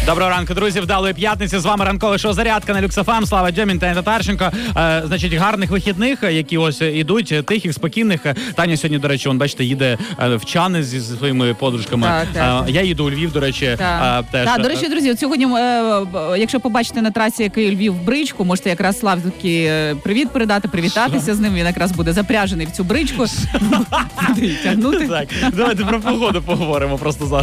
Доброго ранку, друзі, вдалої п'ятниці. З вами ранкове шоу «Зарядка» на Люкс ФМ. Слава Дьомін та Татарченко. Значить, гарних вихідних, які ось ідуть, тихих, спокійних. Таня сьогодні, до речі, бачите, їде в Чани зі своїми подружками. Так. Я їду у Львів, до речі. До речі, друзі, от сьогодні, якщо побачите на трасі Київ-Львів бричку, можете якраз Славки привіт передати, привітатися з ним. Він якраз буде запряжений в цю бричку. Тягнути. Так, давайте про погоду поговоримо просто зараз.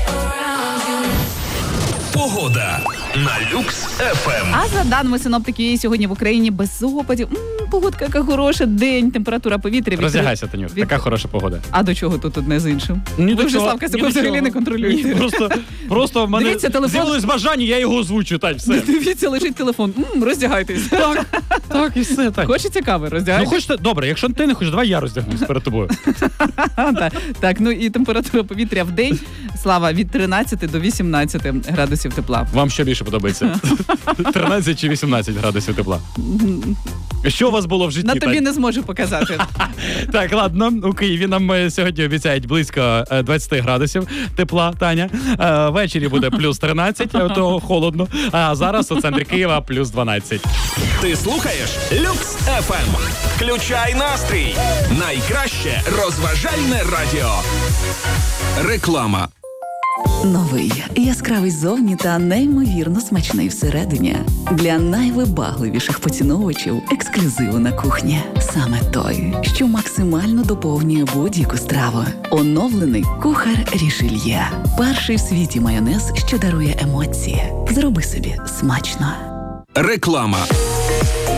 Погода на Люкс ФМ. А за даними синоптики, сьогодні в Україні без опадів. Погодка яка хороша, день, температура повітря. Роздягайся, Танюк, така хороша погода. А до чого тут одне з іншим? Ні, Ви вже, Славка, себе взагалі не контролюєте. Просто в мене Дивіться, телефон. з'явилось бажання, я його озвучу, Тань, все. Дивіться, лежить телефон. Роздягайтесь. Так, і все, так. Хочеться кави, роздягайтесь. Ну, хочете, добре, якщо ти не хочеш, давай я роздягнусь перед тобою. Так, ну і температура повітря в день, Слава, від 13 до 18 градусів тепла. Вам що більше подобається? 13 чи 18 градусів тепла? Що у вас було в житті? На тобі не зможу показати. Так, ладно, у Києві нам сьогодні обіцяють близько 20 градусів тепла, Таня. Ввечері буде плюс 13, то холодно. А зараз у центрі Києва плюс 12. Ти слухаєш Люкс ФМ. Включай настрій. Найкраще розважальне радіо. Реклама. Новий, яскравий ззовні та неймовірно смачний всередині. Для найвибагливіших поціновувачів ексклюзиву на кухні. Саме той, що максимально доповнює будь-яку страву. Оновлений кухар Рішельє. Перший в світі майонез, що дарує емоції. Зроби собі смачно. Реклама.